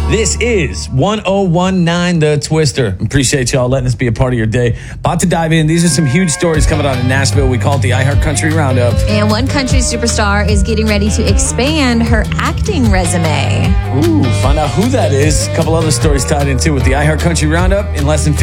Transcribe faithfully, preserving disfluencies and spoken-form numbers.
This is one oh one nine The Twister. Appreciate y'all letting us be a part of your day. About to dive in. These are some huge stories coming out of Nashville. We call it the iHeartCountry Roundup. And one country superstar is getting ready to expand her acting resume. Ooh, find out who that is. A couple other stories tied into with the iHeartCountry Roundup in less than